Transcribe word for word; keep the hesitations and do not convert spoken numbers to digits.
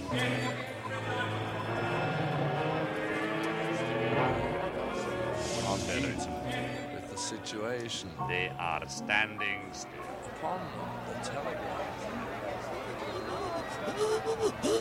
With the situation. They are standing still. Upon the telegraph.